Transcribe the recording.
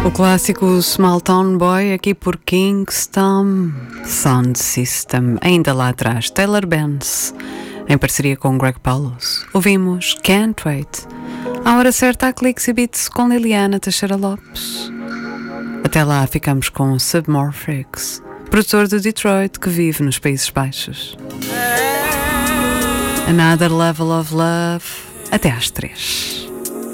O clássico Small Town Boy aqui por Kingston Sound System. Ainda lá atrás, Taylor Benz, em parceria com Greg Paulos. Ouvimos Can't Wait. À hora certa, há Clicks e Beats com Liliana Teixeira Lopes. Até lá ficamos com Submorphix, produtor de Detroit que vive nos Países Baixos. Another Level of Love, até às 3.